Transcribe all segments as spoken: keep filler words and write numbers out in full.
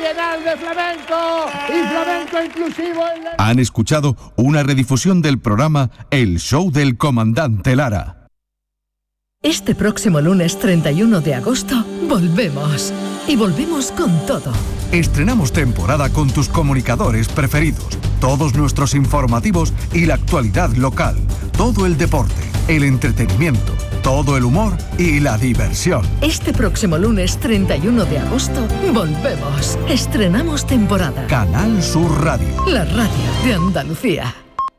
Bienal de Flamenco y Flamenco Inclusivo en la... Han escuchado una redifusión del programa El Show del Comandante Lara. Este próximo lunes treinta y uno de agosto volvemos. Y volvemos con todo. Estrenamos temporada con tus comunicadores preferidos, todos nuestros informativos y la actualidad local, todo el deporte, el entretenimiento, todo el humor y la diversión. Este próximo lunes treinta y uno de agosto volvemos. Estrenamos temporada. Canal Sur Radio. La radio de Andalucía.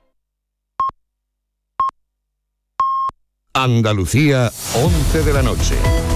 Andalucía, once de la noche.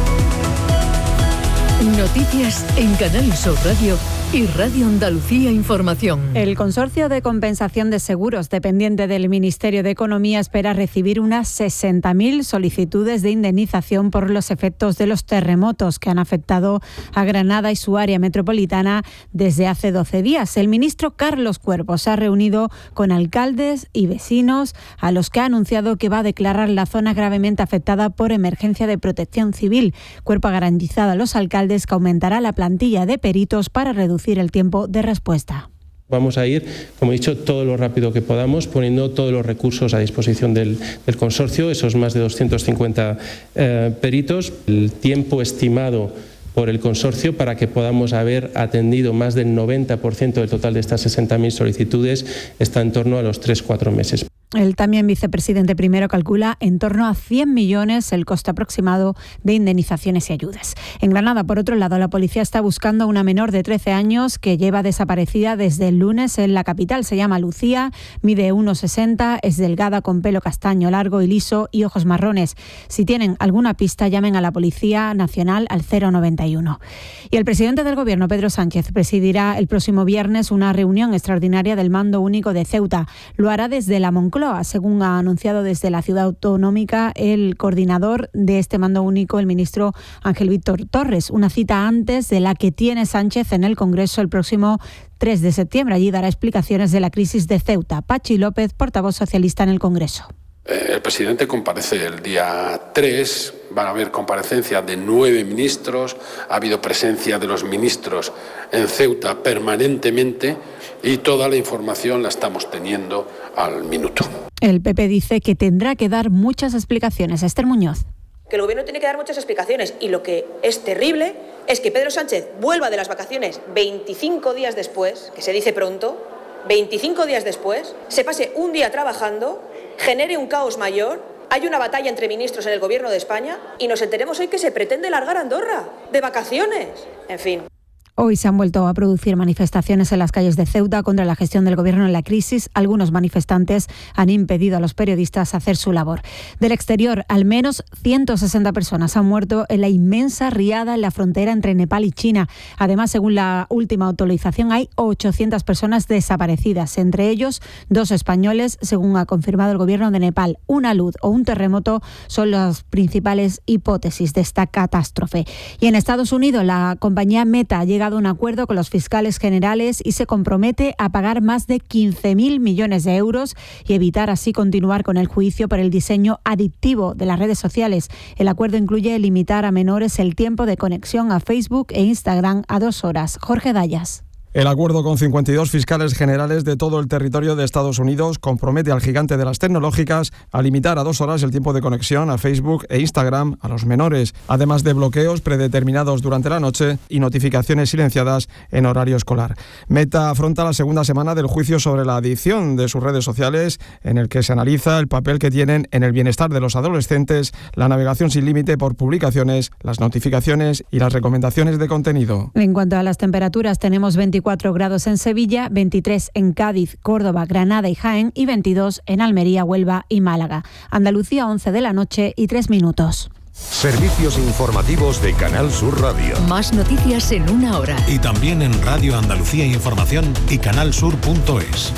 Noticias en Canal Sur Radio y Radio Andalucía Información. El Consorcio de Compensación de Seguros, dependiente del Ministerio de Economía, espera recibir unas sesenta mil solicitudes de indemnización por los efectos de los terremotos que han afectado a Granada y su área metropolitana desde hace doce días. El ministro Carlos Cuervo se ha reunido con alcaldes y vecinos a los que ha anunciado que va a declarar la zona gravemente afectada por emergencia de protección civil. Cuervo ha garantizado a los alcaldes que aumentará la plantilla de peritos para reducir el tiempo de respuesta. Vamos a ir, como he dicho, todo lo rápido que podamos, poniendo todos los recursos a disposición del, del consorcio, esos más de doscientos cincuenta eh, peritos, el tiempo estimado por el consorcio para que podamos haber atendido más del noventa por ciento del total de estas sesenta mil solicitudes está en torno a los tres a cuatro meses. El también vicepresidente primero calcula en torno a cien millones el coste aproximado de indemnizaciones y ayudas. En Granada, por otro lado, la policía está buscando a una menor de trece años que lleva desaparecida desde el lunes en la capital. Se llama Lucía, mide uno sesenta, es delgada con pelo castaño largo y liso y ojos marrones. Si tienen alguna pista, llamen a la Policía Nacional al cero noventa y uno. Y el presidente del Gobierno, Pedro Sánchez, presidirá el próximo viernes una reunión extraordinaria del Mando Único de Ceuta. Lo hará desde la Moncloa, según ha anunciado desde la ciudad autonómica el coordinador de este mando único, el ministro Ángel Víctor Torres. Una cita antes de la que tiene Sánchez en el Congreso el próximo tres de septiembre. Allí dará explicaciones de la crisis de Ceuta. Pachi López, portavoz socialista en el Congreso. El presidente comparece el día tres, van a haber comparecencia de nueve ministros, ha habido presencia de los ministros en Ceuta permanentemente y toda la información la estamos teniendo al minuto. El P P dice que tendrá que dar muchas explicaciones. Esther Muñoz. Que el gobierno tiene que dar muchas explicaciones y lo que es terrible es que Pedro Sánchez vuelva de las vacaciones veinticinco días después, que se dice pronto, veinticinco días después, se pase un día trabajando, genere un caos mayor, hay una batalla entre ministros en el gobierno de España y nos enteremos hoy que se pretende largar a Andorra de vacaciones. En fin. Hoy se han vuelto a producir manifestaciones en las calles de Ceuta contra la gestión del gobierno en la crisis. Algunos manifestantes han impedido a los periodistas hacer su labor. Del exterior, al menos ciento sesenta personas han muerto en la inmensa riada en la frontera entre Nepal y China. Además, según la última actualización, hay ochocientas personas desaparecidas, entre ellos dos españoles, según ha confirmado el gobierno de Nepal. Una luz o un terremoto son las principales hipótesis de esta catástrofe. Y en Estados Unidos, la compañía Meta ha llegado a un acuerdo con los fiscales generales y se compromete a pagar más de quince mil millones de euros y evitar así continuar con el juicio por el diseño adictivo de las redes sociales. El acuerdo incluye limitar a menores el tiempo de conexión a Facebook e Instagram a dos horas. Jorge Dayas. El acuerdo con cincuenta y dos fiscales generales de todo el territorio de Estados Unidos compromete al gigante de las tecnológicas a limitar a dos horas el tiempo de conexión a Facebook e Instagram a los menores, además de bloqueos predeterminados durante la noche y notificaciones silenciadas en horario escolar. Meta afronta la segunda semana del juicio sobre la adicción de sus redes sociales, en el que se analiza el papel que tienen en el bienestar de los adolescentes, la navegación sin límite por publicaciones, las notificaciones y las recomendaciones de contenido. En cuanto a las temperaturas, tenemos veinticuatro grados en Sevilla, veintitrés en Cádiz, Córdoba, Granada y Jaén y veintidós en Almería, Huelva y Málaga. Andalucía, once de la noche y tres minutos. Servicios informativos de Canal Sur Radio. Más noticias en una hora. Y también en Radio Andalucía Información y canal sur punto es.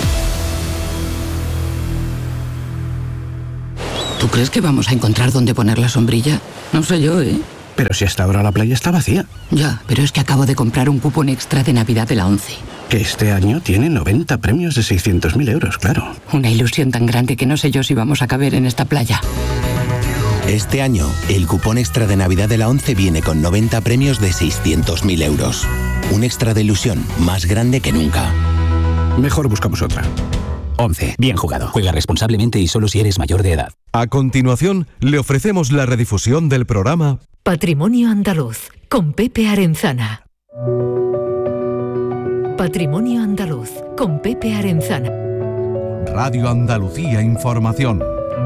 ¿Tú crees que vamos a encontrar dónde poner la sombrilla? No sé yo, ¿eh? Pero si hasta ahora la playa está vacía. Ya, pero es que acabo de comprar un cupón extra de Navidad de la ONCE. Que este año tiene noventa premios de seiscientos mil euros, claro. Una ilusión tan grande que no sé yo si vamos a caber en esta playa. Este año, el cupón extra de Navidad de la ONCE viene con noventa premios de seiscientos mil euros. Un extra de ilusión más grande que nunca. Mejor buscamos otra. ONCE. Bien jugado. Juega responsablemente y solo si eres mayor de edad. A continuación, le ofrecemos la redifusión del programa Patrimonio Andaluz, con Pepe Arenzana. Patrimonio Andaluz, con Pepe Arenzana. Radio Andalucía Información.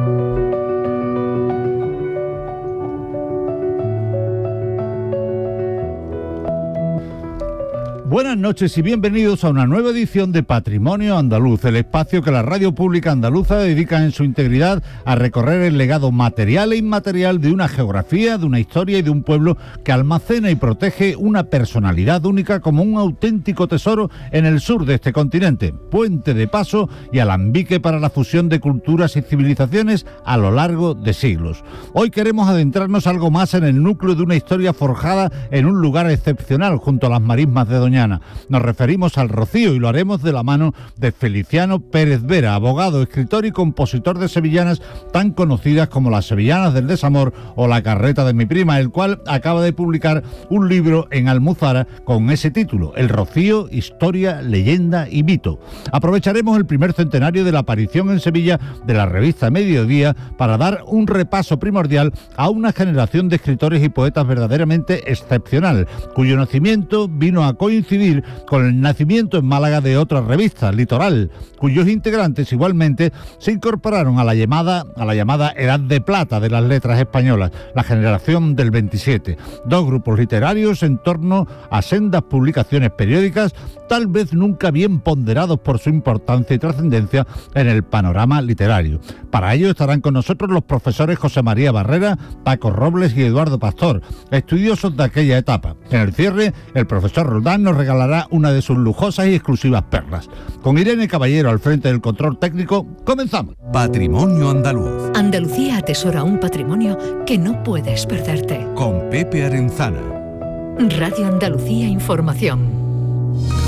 Buenas noches y bienvenidos a una nueva edición de Patrimonio Andaluz, el espacio que la radio pública andaluza dedica en su integridad a recorrer el legado material e inmaterial de una geografía, de una historia y de un pueblo que almacena y protege una personalidad única como un auténtico tesoro en el sur de este continente, puente de paso y alambique para la fusión de culturas y civilizaciones a lo largo de siglos. Hoy queremos adentrarnos algo más en el núcleo de una historia forjada en un lugar excepcional junto a las marismas de Doñana. Nos referimos al Rocío y lo haremos de la mano de Feliciano Pérez Vera, abogado, escritor y compositor de sevillanas tan conocidas como Las Sevillanas del Desamor o La Carreta de mi prima, el cual acaba de publicar un libro en Almuzara con ese título, El Rocío, Historia, Leyenda y Mito. Aprovecharemos el primer centenario de la aparición en Sevilla de la revista Mediodía para dar un repaso primordial a una generación de escritores y poetas verdaderamente excepcional, cuyo nacimiento vino a coincidir con el nacimiento en Málaga de otra revista, Litoral, cuyos integrantes igualmente se incorporaron a la llamada a la llamada Edad de Plata de las letras españolas, la generación del veintisiete. Dos grupos literarios en torno a sendas publicaciones periódicas, tal vez nunca bien ponderados por su importancia y trascendencia en el panorama literario. Para ello estarán con nosotros los profesores José María Barrera, Paco Robles y Eduardo Pastor, estudiosos de aquella etapa. En el cierre, el profesor Roldán nos regalará una de sus lujosas y exclusivas perlas. Con Irene Caballero al frente del control técnico, comenzamos. Patrimonio Andaluz. Andalucía atesora un patrimonio que no puedes perderte. Con Pepe Arenzana. Radio Andalucía Información.